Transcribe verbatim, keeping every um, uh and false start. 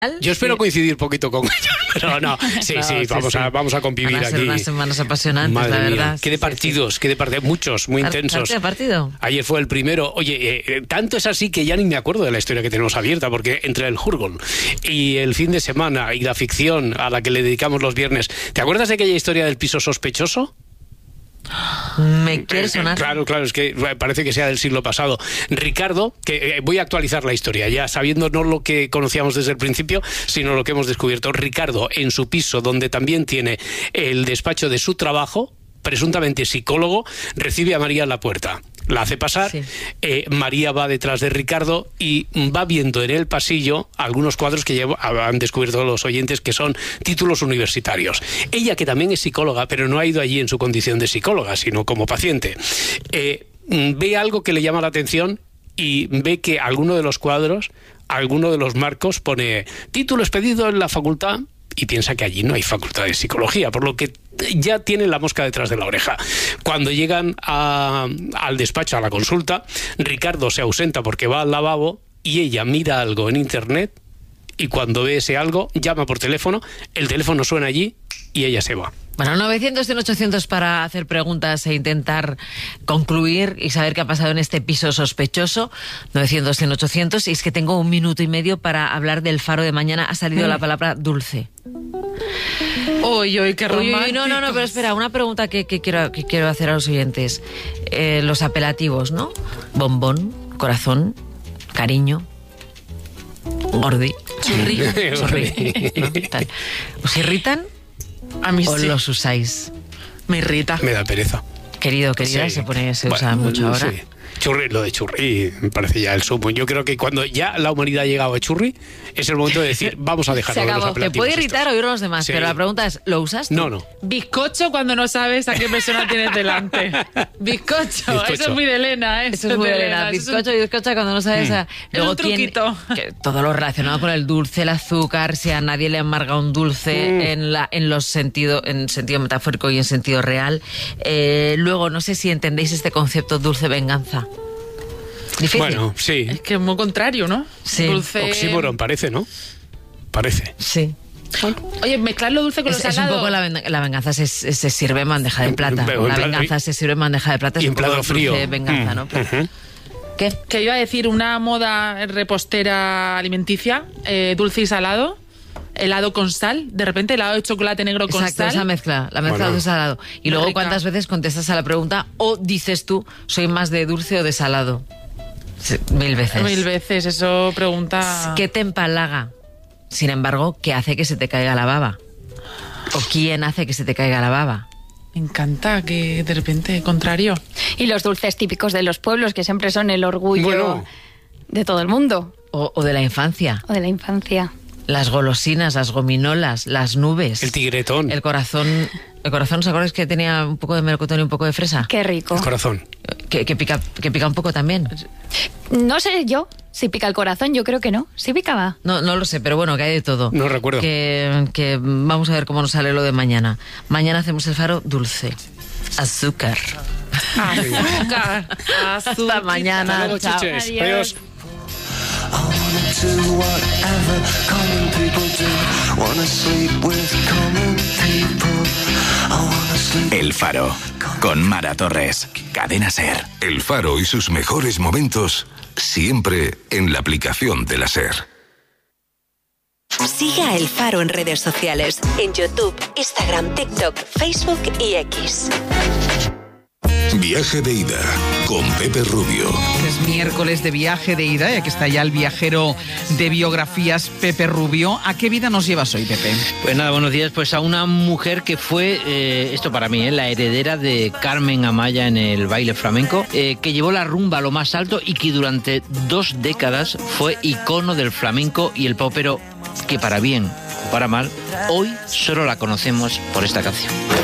Yo espero sí. coincidir poquito con ella, pero no, sí, no, sí, sí, vamos, sí. A, vamos a convivir Van a ser aquí. unas semanas apasionantes, Madre la mía, verdad. qué de Sí, partidos, sí, sí. qué de partidos, muchos, muy intensos. ¿Parte de partido? Ayer fue el primero. Oye, eh, tanto es así que ya ni me acuerdo de la historia que tenemos abierta, porque entre el Hurgon y el fin de semana y la ficción a la que le dedicamos los viernes, ¿te acuerdas de aquella historia del piso sospechoso? Me quiere sonar. Claro, claro, es que parece que sea del siglo pasado. Ricardo, que eh, voy a actualizar la historia, ya sabiendo no lo que conocíamos desde el principio, sino lo que hemos descubierto. Ricardo, en su piso, donde también tiene el despacho de su trabajo, presuntamente psicólogo, recibe a María en la puerta. La hace pasar, Sí. eh, María va detrás de Ricardo y va viendo en el pasillo algunos cuadros que llevo, han descubierto los oyentes que son títulos universitarios. Ella, que también es psicóloga, pero no ha ido allí en su condición de psicóloga, sino como paciente, eh, ve algo que le llama la atención y ve que alguno de los cuadros, alguno de los marcos pone título expedido en la facultad, y piensa que allí no hay facultad de psicología, por lo que ya tiene la mosca detrás de la oreja. Cuando llegan a, al despacho, a la consulta, Ricardo se ausenta porque va al lavabo y ella mira algo en internet y cuando ve ese algo, llama por teléfono, el teléfono suena allí y ella se va. Bueno, novecientos, cien, ochocientos para hacer preguntas e intentar concluir y saber qué ha pasado en este piso sospechoso. novecientos, cien, ochocientos. Y es que tengo un minuto y medio para hablar del Faro de mañana. Ha salido mm. la palabra dulce. Uy, uy, qué romántico. Uy, no, no, no, pero espera, una pregunta que, que, quiero, que quiero hacer a los oyentes. Eh, los apelativos, ¿no? Bombón, corazón, cariño, gordi, churri, churri, ¿no? Tal. ¿Os irritan? A mí ¿O sí. los usáis? Me irrita. Me da pereza. Querido, querida, Sí. se pone, se Bueno, usa mucho ahora. sí. Churri, lo de churri me parece ya el sumo. Yo creo que cuando ya la humanidad ha llegado a churri, es el momento de decir, vamos a dejar Se de los acabó. Te apelativos puede irritar estos. oír a los demás, Sí. pero la pregunta es, ¿lo usas tú? No, no. Bizcocho cuando no sabes a qué persona tienes delante. Bizcocho. Bizcocho. Eso es muy de Elena, ¿eh? Eso es muy de Elena. Eso es un- Bizcocho y bizcocho cuando no sabes... a- Es un truquito. que todo lo relacionado con el dulce, el azúcar, si a nadie le amarga un dulce Mm. en la en los sentido, en sentido metafórico y en sentido real. Eh, luego, no sé si entendéis este concepto dulce venganza. Difícil. Bueno, sí. Es que es muy contrario, ¿no? Sí. Dulce. Oxímoron, parece, ¿no? Parece. Sí. Oye, mezclar lo dulce con Es, lo es un salado. poco la, ven- la venganza se, se se sirve en bandeja de En- plata. pero en La plan- venganza se sirve en bandeja de plata. Es Y en un poco plato dulce frío. venganza, Mm, ¿no? Pero- ujú. ¿Qué? Que iba a decir una moda repostera alimenticia, eh, dulce y salado, helado con sal, de repente helado de chocolate negro con Exacto, sal. esa mezcla, la mezcla Bueno. de salado. Y luego, Rica. ¿cuántas veces contestas a la pregunta o dices tú, soy más de dulce o de salado? Sí, mil veces. Mil veces, eso pregunta. ¿Qué te empalaga? Sin embargo, ¿qué hace que se te caiga la baba? ¿O quién hace que se te caiga la baba? Me encanta que de repente, contrario. Y los dulces típicos de los pueblos, que siempre son el orgullo Bueno. de todo el mundo, O, o de la infancia. o de la infancia. Las golosinas, las gominolas, las nubes. El tigretón. El corazón. El corazón, ¿os acordáis que tenía un poco de melocotón y un poco de fresa? Qué rico. El corazón. Que, que pica, que pica un poco también. No sé yo si pica el corazón, yo creo que no. Sí picaba. No, no lo sé, pero bueno, que hay de todo. No recuerdo. Que, que vamos a ver cómo nos sale lo de mañana. Mañana hacemos el Faro dulce. Azúcar. Azúcar. Hasta Azúcar. mañana. Hasta luego, Chao. chiches. Adiós. Adiós. I wanna do whatever common people do. Wanna sleep with common people. I wanna sleep. El Faro, con Mara Torres, Cadena SER. El Faro y sus mejores momentos siempre en la aplicación de la SER. Sigue a El Faro en redes sociales, en YouTube, Instagram, TikTok, Facebook y X. Viaje de ida con Pepe Rubio. Es miércoles de viaje de ida y aquí está ya el viajero de biografías, Pepe Rubio. ¿A qué vida nos llevas hoy, Pepe? Pues nada, buenos días. Pues a una mujer que fue, eh, esto para mí, eh, la heredera de Carmen Amaya en el baile flamenco, eh, que llevó la rumba a lo más alto y que durante dos décadas fue icono del flamenco y el pop, pero que para bien o para mal, hoy solo la conocemos por esta canción.